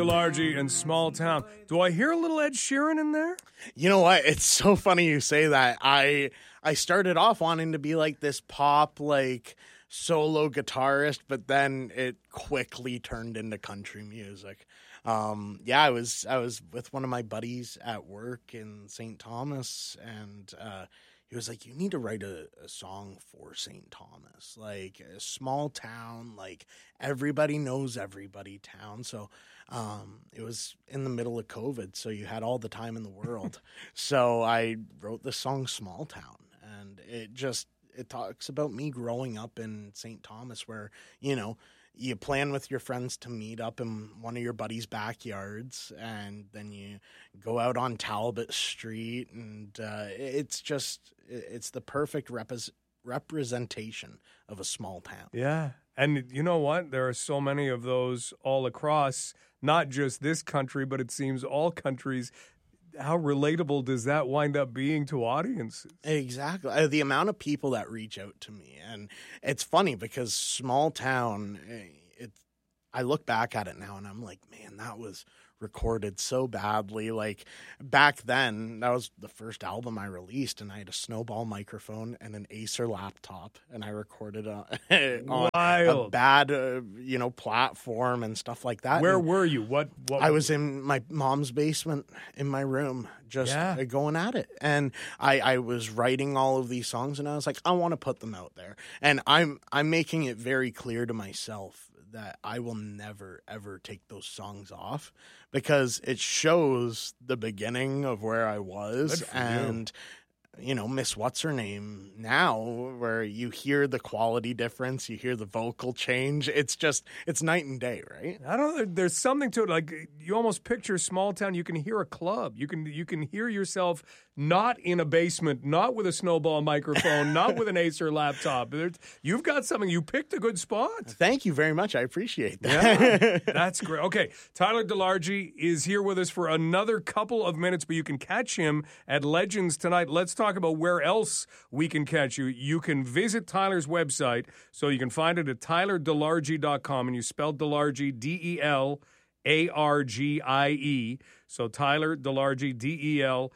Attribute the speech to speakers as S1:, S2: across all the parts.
S1: Largy and Small Town. Do I hear a little Ed Sheeran in there?
S2: You know what? It's so funny you say that. I started off wanting to be like this pop, like solo guitarist, but then it quickly turned into country music. I was with one of my buddies at work in St. Thomas, and he was like, you need to write a song for St. Thomas, like a small town, like everybody knows everybody town. So it was in the middle of COVID, so you had all the time in the world. So I wrote the song Small Town, and it talks about me growing up in St. Thomas, where, you know, you plan with your friends to meet up in one of your buddies' backyards, and then you go out on Talbot Street, and it's the perfect representation of a small town.
S1: Yeah. And you know what? There are so many of those all across, not just this country, but it seems all countries. How relatable does that wind up being to audiences?
S2: Exactly. The amount of people that reach out to me. And it's funny because small town, I look back at it now and I'm like, man, that was recorded so badly. Like back then, that was the first album I released, and I had a Snowball microphone and an Acer laptop, and I recorded on a bad, platform and stuff like that.
S1: Where
S2: and
S1: were you? What?
S2: I was in my mom's basement in my room, just going at it, and I was writing all of these songs, and I was like, I want to put them out there, and I'm making it very clear to myself that I will never, ever take those songs off, because it shows the beginning of where I was. And, you know, Miss What's-Her-Name now, where you hear the quality difference, you hear the vocal change. It's night and day, right?
S1: I don't know. There's something to it. Like, you almost picture small town. You can hear a club. You can hear yourself not in a basement, not with a Snowball microphone, not with an Acer laptop. You've got something. You picked a good spot.
S2: Thank you very much. I appreciate that.
S1: Yeah, that's great. Okay, Tyler DeLargy is here with us for another couple of minutes, but you can catch him at Legends tonight. Let's talk about where else we can catch you. You can visit Tyler's website, so you can find it at tylerdelargie.com, and you spelled DeLargie, DeLargie. So Tyler DeLargie, DeLargie.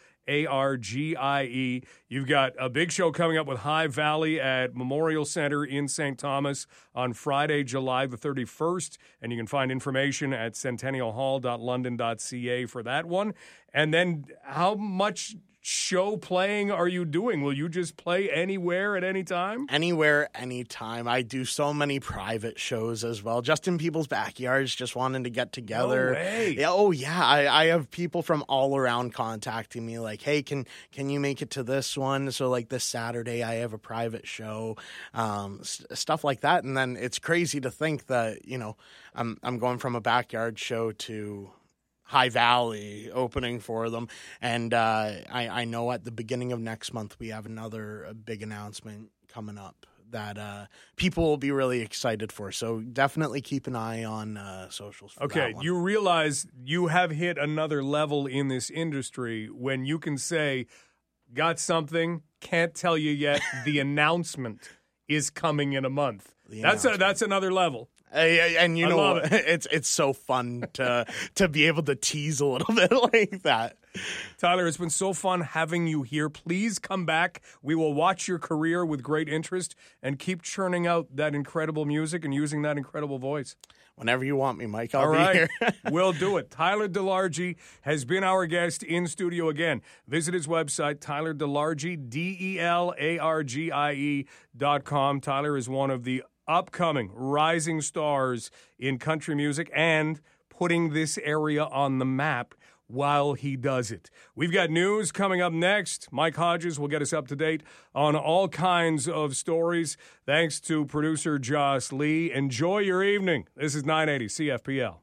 S1: You've got a big show coming up with High Valley at Memorial Center in St. Thomas on Friday, July the 31st, and you can find information at centennialhall.london.ca for that one. And then how much show playing are you doing? Will you just play anywhere at any time?
S2: Anywhere, anytime. I do so many private shows as well, just in people's backyards, just wanting to get together.
S1: No way.
S2: Yeah, oh yeah, I have people from all around contacting me like, hey, can you make it to this one? So like this Saturday I have a private show, stuff like that. And then it's crazy to think that, you know, I'm going from a backyard show to High Valley opening for them, and I know at the beginning of next month we have another big announcement coming up that people will be really excited for. So definitely keep an eye on socials for that one.
S1: You realize you have hit another level in this industry when you can say, got something, can't tell you yet, the announcement is coming in a month. That's another level.
S2: And you know, it's so fun to be able to tease a little bit like that.
S1: Tyler, it's been so fun having you here. Please come back. We will watch your career with great interest and keep churning out that incredible music and using that incredible voice.
S2: Whenever you want me, Mike, I'll be here.
S1: We'll do it. Tyler DeLargie has been our guest in studio again. Visit his website, TylerDeLargie, DeLargie.com. Tyler is one of the upcoming rising stars in country music and putting this area on the map while he does it. We've got news coming up next. Mike Hodges will get us up to date on all kinds of stories. Thanks to producer Joss Lee. Enjoy your evening. This is 980 CFPL.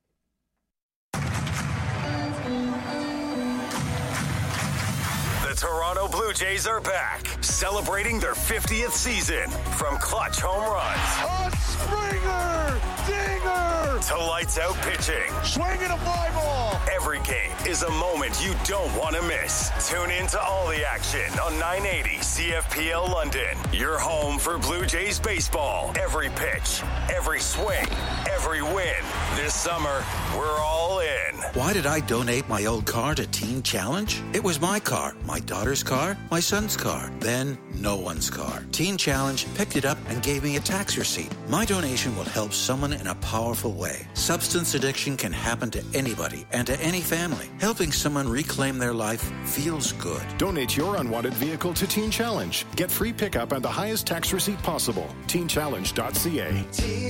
S3: The Toronto Blue Jays are back, celebrating their 50th season from clutch home runs.
S4: A Springer! Dinger!
S3: to lights out pitching.
S4: Swinging a fly ball.
S3: Every game is a moment you don't want to miss. Tune in to all the action on 980 CFPL London. Your home for Blue Jays baseball. Every pitch, every swing, every win. This summer, we're all in.
S5: Why did I donate my old car to Teen Challenge? It was my car, my daughter's car, my son's car, then no one's car. Teen Challenge picked it up and gave me a tax receipt. My donation will help someone in a powerful way. Substance addiction can happen to anybody and to any family. Helping someone reclaim their life feels good.
S6: Donate your unwanted vehicle to Teen Challenge. Get free pickup and the highest tax receipt possible. TeenChallenge.ca.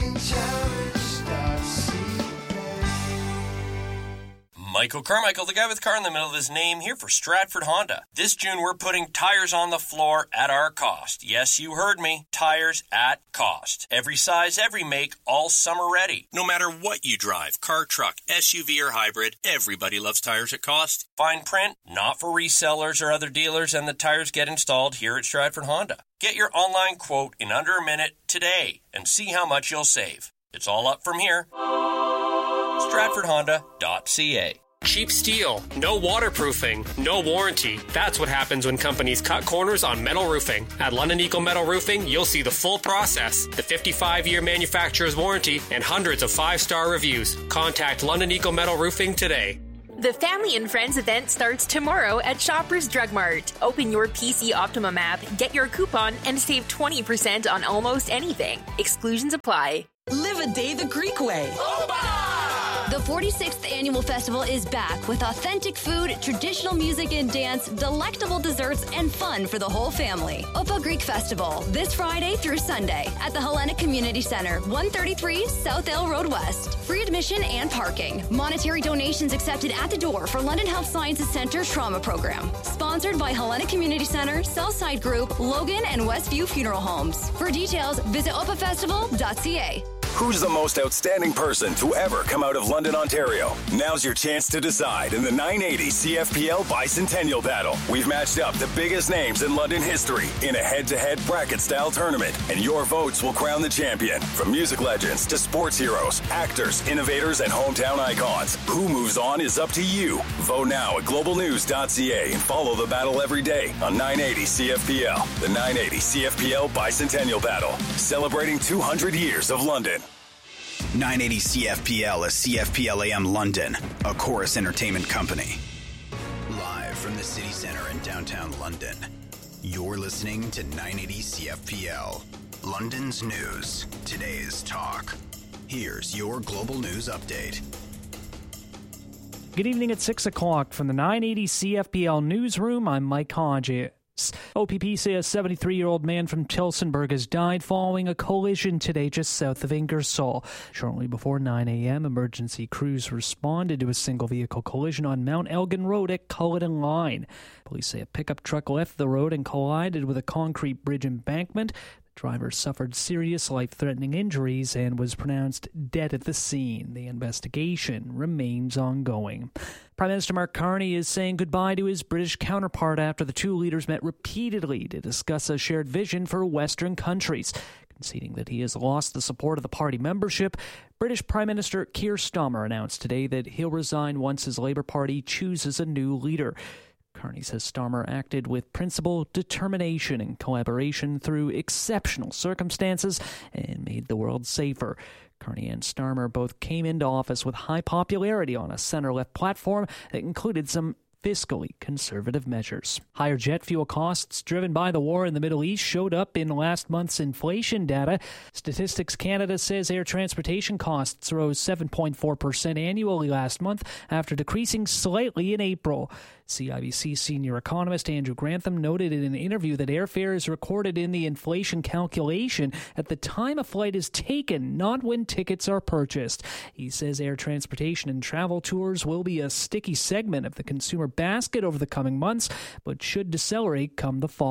S7: Michael Carmichael, the guy with car in the middle of his name, here for Stratford Honda. This June, we're putting tires on the floor at our cost. Yes, you heard me. Tires at cost. Every size, every make, all summer ready. No matter what you drive, car, truck, SUV, or hybrid, everybody loves tires at cost. Fine print, not for resellers or other dealers, and the tires get installed here at Stratford Honda. Get your online quote in under a minute today and see how much you'll save. It's all up from here. StratfordHonda.ca.
S8: Cheap steel, no waterproofing, no warranty. That's what happens when companies cut corners on metal roofing. At London Eagle Metal Roofing, you'll see the full process, the 55-year manufacturer's warranty, and hundreds of 5-star reviews. Contact London Eagle Metal Roofing today.
S9: The Family and Friends event starts tomorrow at Shoppers Drug Mart. Open your PC Optimum app, get your coupon, and save 20% on almost anything. Exclusions apply.
S10: Live a day the Greek way.
S11: The 46th Annual Festival is back with authentic food, traditional music and dance, delectable desserts, and fun for the whole family. Opa Greek Festival, this Friday through Sunday at the Hellenic Community Center, 133 South L Road West. Free admission and parking. Monetary donations accepted at the door for London Health Sciences Center Trauma Program. Sponsored by Hellenic Community Center, Southside Group, Logan, and Westview Funeral Homes. For details, visit opafestival.ca.
S3: Who's the most outstanding person to ever come out of London, Ontario? Now's your chance to decide in the 980 CFPL Bicentennial Battle. We've matched up the biggest names in London history in a head-to-head bracket-style tournament, and your votes will crown the champion. From music legends to sports heroes, actors, innovators, and hometown icons. Who moves on is up to you. Vote now at globalnews.ca and follow the battle every day on 980 CFPL. The 980 CFPL Bicentennial Battle, celebrating 200 years of London.
S12: 980 CFPL is CFPL AM London, a Chorus Entertainment company. Live from the city center in downtown London, you're listening to 980 CFPL, London's news, today's talk. Here's your global news update.
S13: Good evening at 6 o'clock from the 980 CFPL newsroom. I'm Mike Hodges. OPP says a 73-year-old man from Tillsonburg has died following a collision today just south of Ingersoll. Shortly before 9 a.m., emergency crews responded to a single-vehicle collision on Mount Elgin Road at Culloden Line. Police say a pickup truck left the road and collided with a concrete bridge embankment. The driver suffered serious life-threatening injuries and was pronounced dead at the scene. The investigation remains ongoing. Prime Minister Mark Carney is saying goodbye to his British counterpart after the two leaders met repeatedly to discuss a shared vision for Western countries. Conceding that he has lost the support of the party membership, British Prime Minister Keir Starmer announced today that he'll resign once his Labour Party chooses a new leader. Carney says Starmer acted with principle, determination, and collaboration through exceptional circumstances and made the world safer. Carney and Starmer both came into office with high popularity on a center-left platform that included some fiscally conservative measures. Higher jet fuel costs driven by the war in the Middle East showed up in last month's inflation data. Statistics Canada says air transportation costs rose 7.4% annually last month after decreasing slightly in April. CIBC senior economist Andrew Grantham noted in an interview that airfare is recorded in the inflation calculation at the time a flight is taken, not when tickets are purchased. He says air transportation and travel tours will be a sticky segment of the consumer basket over the coming months, but should decelerate come the fall.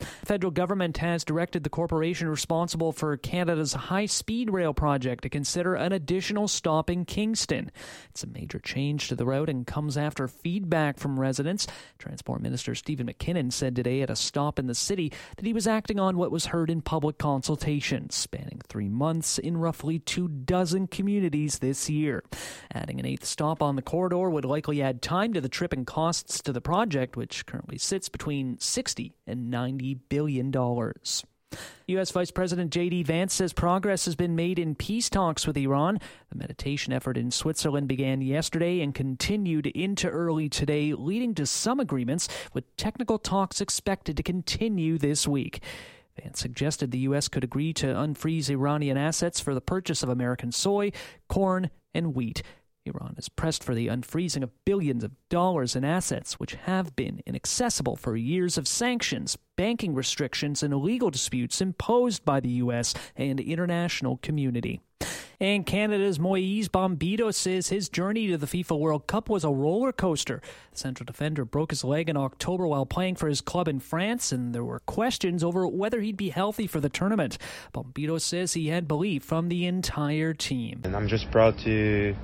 S13: The federal government has directed the corporation responsible for Canada's high-speed rail project to consider an additional stop in Kingston. It's a major change to the route and comes after feedback from residents. Transport Minister Stephen McKinnon said today at a stop in the city that he was acting on what was heard in public consultations, spanning 3 months in roughly 24 communities this year. Adding an 8th stop on the corridor would likely add time to the trip and costs to the project, which currently sits between $60 and $90 billion. U.S. Vice President J.D. Vance says progress has been made in peace talks with Iran. The mediation effort in Switzerland began yesterday and continued into early today, leading to some agreements, with technical talks expected to continue this week. Vance suggested the U.S. could agree to unfreeze Iranian assets for the purchase of American soy, corn, and wheat. Iran has pressed for the unfreezing of billions of dollars in assets, which have been inaccessible for years of sanctions, banking restrictions, and legal disputes imposed by the U.S. and international community. And Canada's Moise Bombito says his journey to the FIFA World Cup was a roller coaster. The central defender broke his leg in October while playing for his club in France, and there were questions over whether he'd be healthy for the tournament. Bombito says he had belief from the entire team.
S14: And I'm just proud to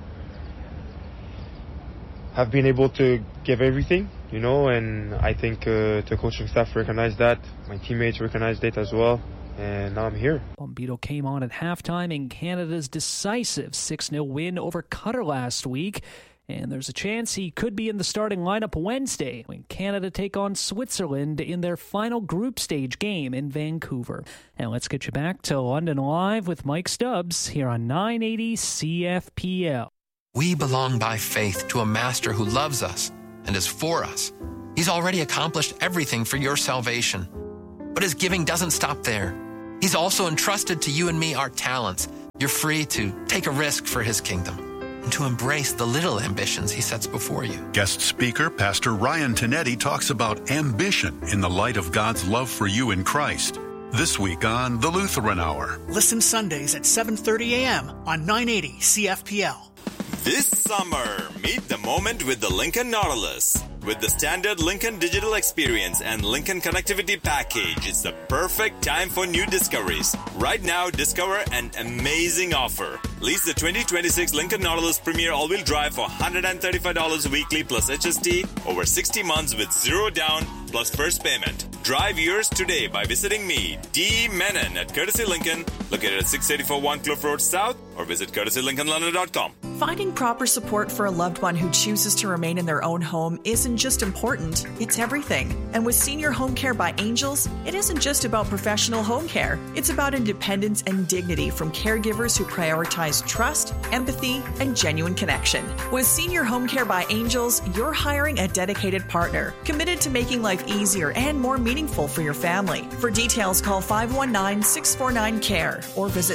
S14: have been able to give everything, and I think the coaching staff recognized that. My teammates recognized it as well, and now I'm here.
S13: Bombito came on at halftime in Canada's decisive 6-0 win over Qatar last week, and there's a chance he could be in the starting lineup Wednesday when Canada take on Switzerland in their final group stage game in Vancouver. Now let's get you back to London Live with Mike Stubbs here on 980 CFPL.
S15: We belong by faith to a master who loves us and is for us. He's already accomplished everything for your salvation. But his giving doesn't stop there. He's also entrusted to you and me our talents. You're free to take a risk for his kingdom and to embrace the little ambitions he sets before you.
S16: Guest speaker Pastor Ryan Tinetti talks about ambition in the light of God's love for you in Christ. This week on The Lutheran Hour.
S17: Listen Sundays at 7:30 a.m. on 980 CFPL.
S18: This summer, meet the moment with the Lincoln Nautilus. With the standard Lincoln Digital Experience and Lincoln Connectivity Package, it's the perfect time for new discoveries. Right now, discover an amazing offer. Lease the 2026 Lincoln Nautilus Premier All-Wheel Drive for $135 weekly plus HST over 60 months with zero down plus first payment. Drive yours today by visiting me, D. Menon at Courtesy Lincoln, located at 684 One Cliff Road South, or visit courtesylincolnlondon.com.
S10: Finding proper support for a loved one who chooses to remain in their own home isn't just important, it's everything. And with Senior Home Care by Angels, it isn't just about professional home care. It's about independence and dignity from caregivers who prioritize trust, empathy, and genuine connection. With Senior Home Care by Angels, you're hiring a dedicated partner, committed to making life easier and more meaningful for your family. For details, call 519-649-CARE or visit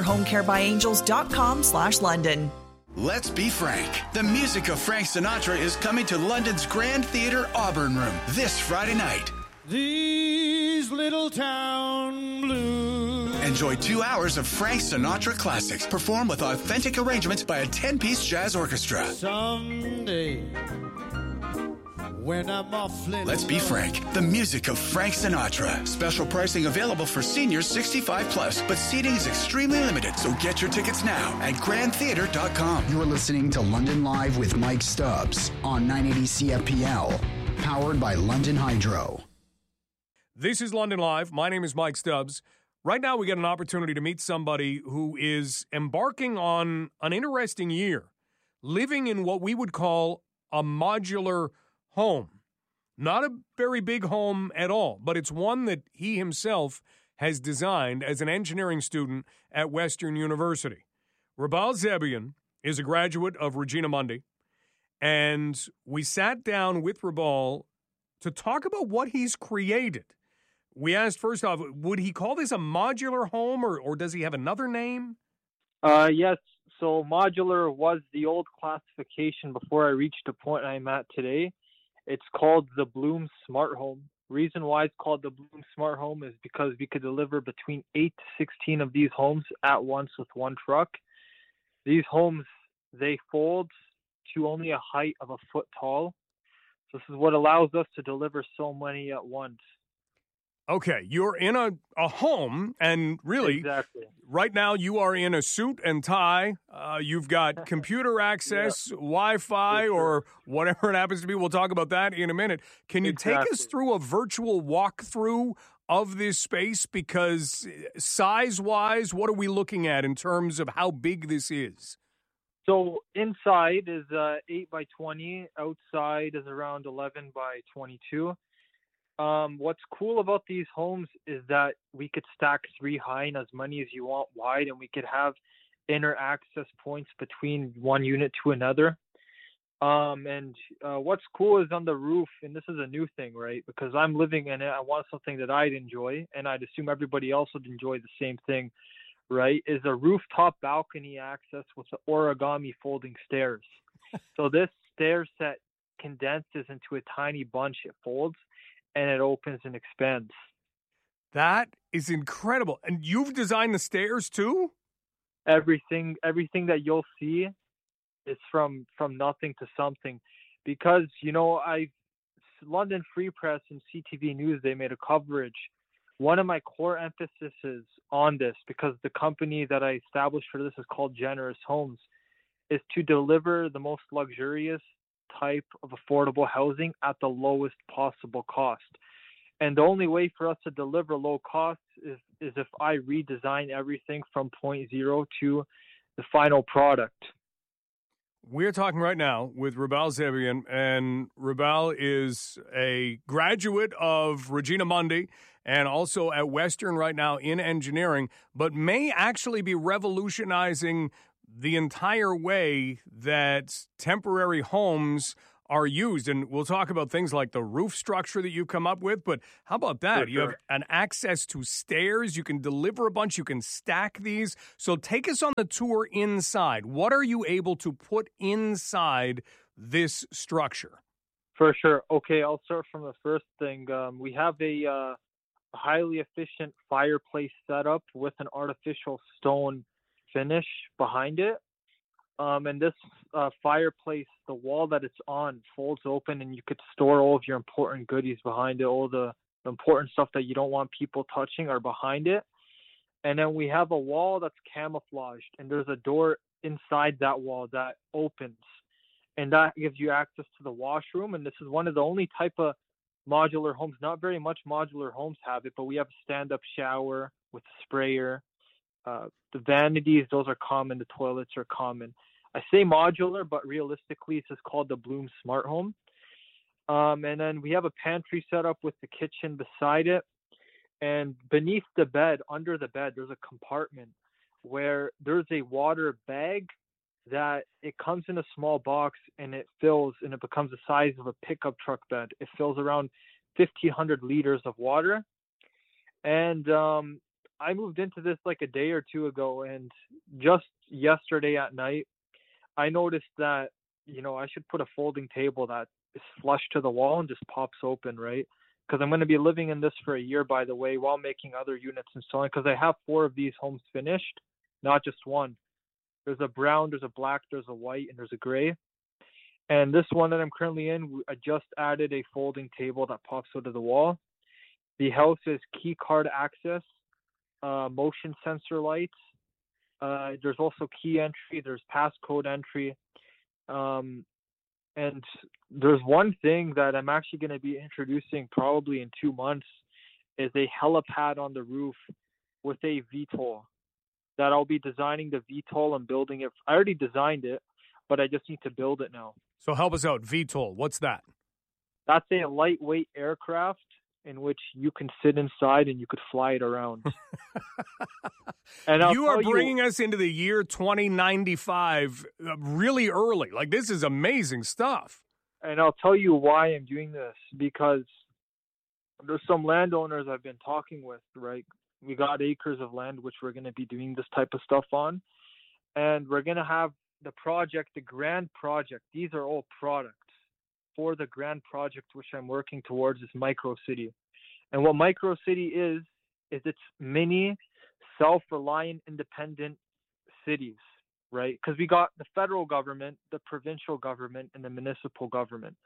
S10: seniorhomecarebyangels.com/London.
S19: Let's be frank. The music of Frank Sinatra is coming to London's Grand Theatre Auburn Room this Friday night.
S20: These little town blues.
S19: Enjoy 2 hours of Frank Sinatra classics performed with authentic arrangements by a 10-piece jazz orchestra.
S20: Someday, when I'm awfully
S19: Let's be frank. The music of Frank Sinatra. Special pricing available for seniors 65 plus, but seating is extremely limited, so get your tickets now at grandtheater.com.
S21: You're listening to London Live with Mike Stubbs on 980 CFPL, powered by London Hydro.
S1: This is London Live. My name is Mike Stubbs. Right now, we get an opportunity to meet somebody who is embarking on an interesting year, living in what we would call a modular home. Not a very big home at all, but it's one that he himself has designed as an engineering student at Western University. Rabal Zebian is a graduate of Regina Mundi, and we sat down with Rabal to talk about what he's created. We asked, first off, would he call this a modular home, or does he have another name?
S22: Yes. So modular was the old classification before I reached the point I'm at today. It's called the Bloom Smart Home. Reason why it's called the Bloom Smart Home is because we could deliver between 8 to 16 of these homes at once with one truck. These homes, they fold to only a height of a foot tall. So this is what allows us to deliver so many at once.
S1: Okay, you're in a home, and really,
S22: Exactly.
S1: right now you are in a suit and tie. You've got computer access, Wi-Fi, or whatever it happens to be. We'll talk about that in a minute. Can you take us through a virtual walkthrough of this space? Because size-wise, what are we looking at in terms of how big this is?
S22: So inside is 8 by 20. Outside is around 11 by 22. What's cool about these homes is that we could stack 3 high and as many as you want wide, and we could have inner access points between one unit to another. What's cool is on the roof, and this is a new thing, right? Because I'm living in it, I want something that I'd enjoy, and I'd assume everybody else would enjoy the same thing, right? Is a rooftop balcony access with the origami folding stairs. So this stair set condenses into a tiny bunch. It folds, and it opens and expands.
S1: That is incredible. And you've designed the stairs too?
S22: Everything that you'll see is from nothing to something. Because, London Free Press and CTV News, they made a coverage. One of my core emphases on this, because the company that I established for this is called Generous Homes, is to deliver the most luxurious type of affordable housing at the lowest possible cost. And the only way for us to deliver low costs is if I redesign everything from point zero to the final product.
S1: We're talking right now with Rubal Zebian, and Rubal is a graduate of Regina Mundi and also at Western right now in engineering, but may actually be revolutionizing the entire way that temporary homes are used. And we'll talk about things like the roof structure that you come up with, but how about that?
S22: For
S1: You have
S22: sure.
S1: an access to stairs, you can deliver a bunch, you can stack these. So take us on the tour inside. What are you able to put inside this structure?
S22: For sure. Okay, I'll start from the first thing. We have a highly efficient fireplace setup with an artificial stone finish behind it. And this fireplace, the wall that it's on folds open, and you could store all of your important goodies behind it. All the important stuff that you don't want people touching are behind it. And then we have a wall that's camouflaged, and there's a door inside that wall that opens, and that gives you access to the washroom. And this is one of the only type of modular homes, not very much modular homes have it, but we have a stand-up shower with a sprayer. The vanities, those are common. The toilets are common. I say modular, but realistically, it's just called the Bloom Smart Home. And then we have a pantry set up with the kitchen beside it. And beneath the bed, under the bed, there's a compartment where there's a water bag that it comes in a small box, and it fills, and it becomes the size of a pickup truck bed. It fills around 1,500 liters of water. And I moved into this like a day or two ago, and just yesterday at night, I noticed that, I should put a folding table that is flush to the wall and just pops open, right? Because I'm going to be living in this for a year, by the way, while making other units and so on, because I have 4 of these homes finished, not just one. There's a brown, there's a black, there's a white, and there's a gray. And this one that I'm currently in, I just added a folding table that pops out of the wall. The house is key card access, motion sensor lights. There's also key entry. There's passcode entry. And there's one thing that I'm actually going to be introducing probably in 2 months is a helipad on the roof with a VTOL that I'll be designing the VTOL and building it. I already designed it, but I just need to build it now.
S1: So help us out. VTOL, what's that?
S22: That's a lightweight aircraft in which you can sit inside and you could fly it around. And
S1: you are bringing us into the year 2095 really early. Like, this is amazing stuff.
S22: And I'll tell you why I'm doing this, because there's some landowners I've been talking with, right? We got acres of land which we're going to be doing this type of stuff on. And we're going to have the project, the grand project. These are all products for the grand project which I'm working towards, is Micro City. And what Micro City is it's mini, self-reliant, independent cities, right? Because we got the federal government, the provincial government, and the municipal government.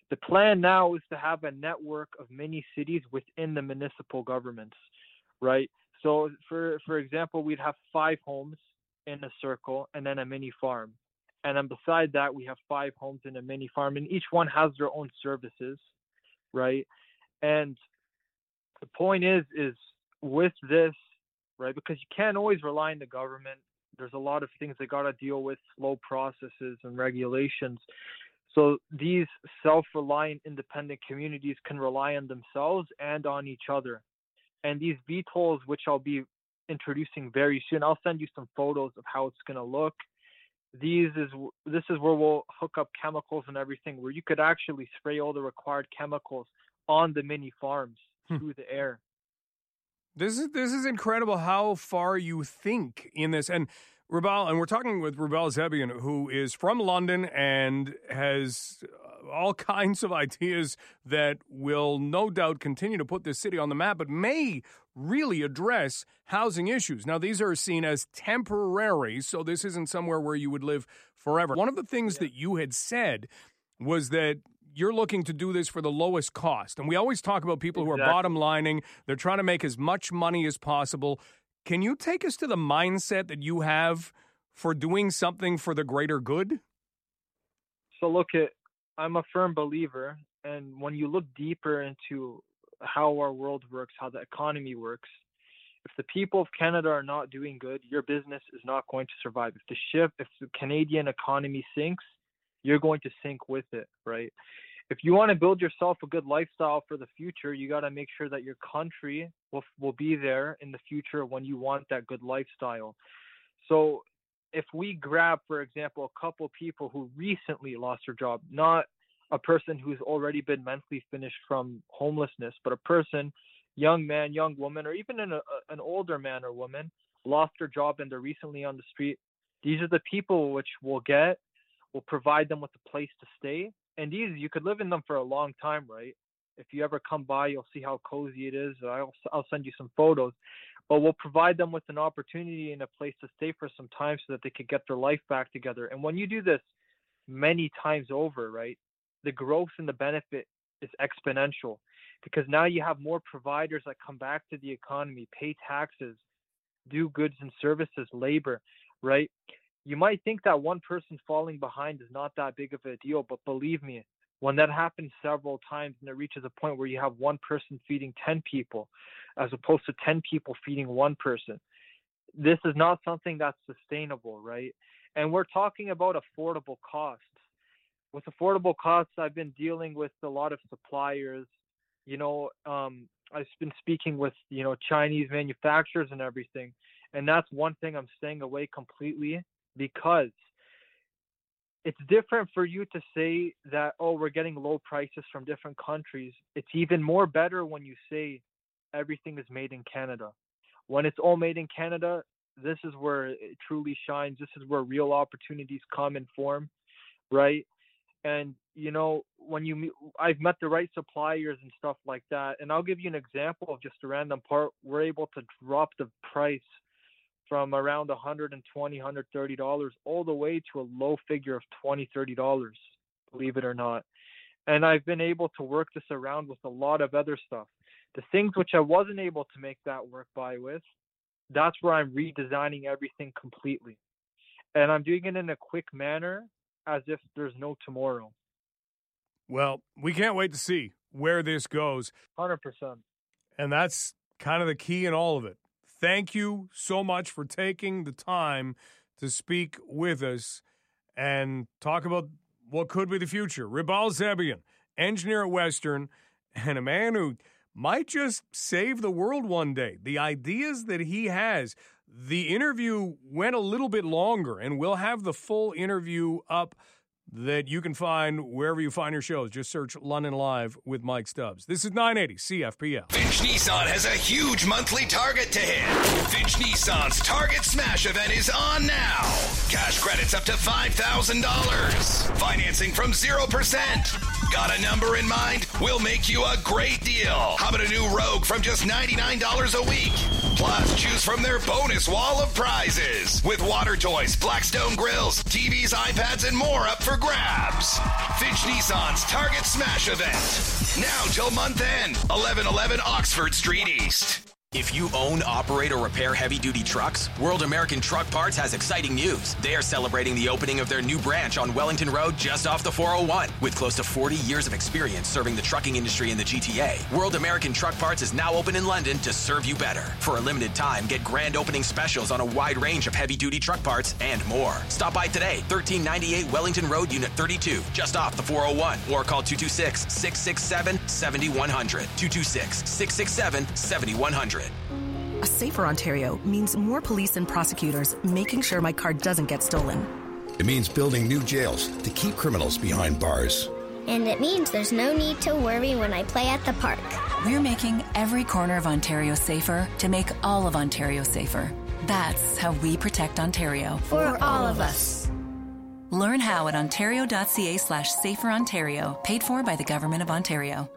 S22: The plan now is to have a network of mini cities within the municipal governments, right? So, for example, we'd have 5 homes in a circle and then a mini farm. And then beside that, we have 5 homes in a mini farm, and each one has their own services, right? And the point is with this, right, because you can't always rely on the government. There's a lot of things they got to deal with, slow processes and regulations. So these self-reliant independent communities can rely on themselves and on each other. And these VTOLs, which I'll be introducing very soon, I'll send you some photos of how it's going to look. This is where we'll hook up chemicals and everything, where you could actually spray all the required chemicals on the mini farms through the air.
S1: This is incredible how far you think in this. And Rubal, and we're talking with Rubal Zebian, who is from London and has all kinds of ideas that will no doubt continue to put this city on the map, but may really address housing issues. Now, these are seen as temporary, so this isn't somewhere where you would live forever. One of the things that you had said was that you're looking to do this for the lowest cost. And we always talk about people who are bottom lining. They're trying to make as much money as possible. Can you take us to the mindset that you have for doing something for the greater good?
S22: So I'm a firm believer, and when you look deeper into how our world works, how the economy works, if the people of Canada are not doing good, your business is not going to survive. If the Canadian economy sinks, you're going to sink with it, right? If you want to build yourself a good lifestyle for the future, you got to make sure that your country will be there in the future when you want that good lifestyle. So if we grab, for example, a couple people who recently lost their job, not a person who's already been mentally finished from homelessness, but a person, young man, young woman, or even an older man or woman, lost their job and they're recently on the street. These are the people which we'll provide them with a place to stay. And these, you could live in them for a long time, right? If you ever come by, you'll see how cozy it is. I'll send you some photos. But we'll provide them with an opportunity and a place to stay for some time so that they could get their life back together. And when you do this many times over, right, the growth and the benefit is exponential, because now you have more providers that come back to the economy, pay taxes, do goods and services, labor, right? You might think that one person falling behind is not that big of a deal, but believe me, when that happens several times and it reaches a point where you have one person feeding 10 people as opposed to 10 people feeding one person, this is not something that's sustainable, right? And we're talking about affordable costs. With affordable costs, I've been dealing with a lot of suppliers. I've been speaking with, Chinese manufacturers and everything. And that's one thing I'm staying away completely, because it's different for you to say that, we're getting low prices from different countries. It's even more better when you say everything is made in Canada. When it's all made in Canada, this is where it truly shines. This is where real opportunities come and form, right? And, I've met the right suppliers and stuff like that. And I'll give you an example of just a random part. We're able to drop the price from around $120, $130 all the way to a low figure of $20, $30, believe it or not. And I've been able to work this around with a lot of other stuff. The things which I wasn't able to make that work with, that's where I'm redesigning everything completely. And I'm doing it in a quick manner, as if there's no tomorrow.
S1: Well, we can't wait to see where this goes.
S22: 100%.
S1: And that's kind of the key in all of it. Thank you so much for taking the time to speak with us and talk about what could be the future. Rubal Zebian, engineer at Western, and a man who might just save the world one day. The ideas that he has. The interview went a little bit longer, and we'll have the full interview up that you can find wherever you find your shows. Just search London Live with Mike Stubbs. This is 980 CFPL.
S2: Finch Nissan has a huge monthly target to hit. Finch Nissan's Target Smash event is on now. Cash credits up to $5,000. Financing from 0%. Got a number in mind? We'll make you a great deal. How about a new Rogue from just $99 a week? Plus, choose from their bonus wall of prizes with water toys, Blackstone grills, TVs, iPads, and more up for grabs. Finch Nissan's Target Smash event. Now till month end, 1111 Oxford Street East.
S4: If you own, operate, or repair heavy-duty trucks, World American Truck Parts has exciting news. They are celebrating the opening of their new branch on Wellington Road just off the 401. With close to 40 years of experience serving the trucking industry in the GTA, World American Truck Parts is now open in London to serve you better. For a limited time, get grand opening specials on a wide range of heavy-duty truck parts and more. Stop by today, 1398 Wellington Road, Unit 32, just off the 401, or call 226-667-7100. 226-667-7100.
S5: A safer Ontario means more police and prosecutors making sure my car doesn't get stolen.
S23: It means building new jails to keep criminals behind bars.
S24: And it means there's no need to worry when I play at the park.
S25: We're making every corner of Ontario safer to make all of Ontario safer. That's how we protect Ontario.
S24: For all of us.
S25: Learn how at ontario.ca/saferontario, paid for by the Government of Ontario.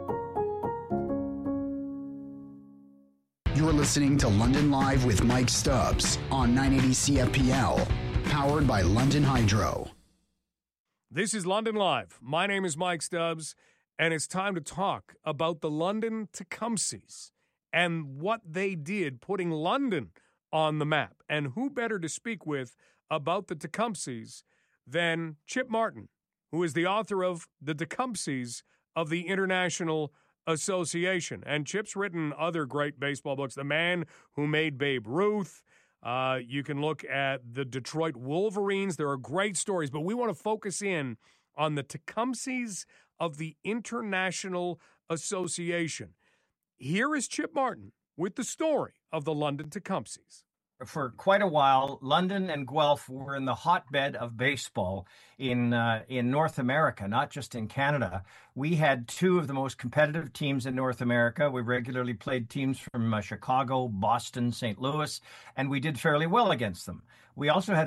S21: You're listening to London Live with Mike Stubbs on 980 CFPL, powered by London Hydro.
S1: This is London Live. My name is Mike Stubbs, and it's time to talk about the London Tecumsehs and what they did putting London on the map. And who better to speak with about the Tecumsehs than Chip Martin, who is the author of The Tecumsehs of the International Association. And Chip's written other great baseball books. The Man Who Made Babe Ruth. You can look at the Detroit Wolverines. There are great stories, but we want to focus in on the Tecumsehs of the International Association. Here is Chip Martin with the story of the London Tecumsehs.
S26: For quite a while, London and Guelph were in the hotbed of baseball in North America, not just in Canada. We had two of the most competitive teams in North America. We regularly played teams from Chicago, Boston, St. Louis, and we did fairly well against them. We also had